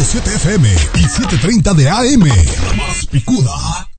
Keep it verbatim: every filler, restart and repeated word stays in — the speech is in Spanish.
siete F M y setecientos treinta de A M. La más picuda.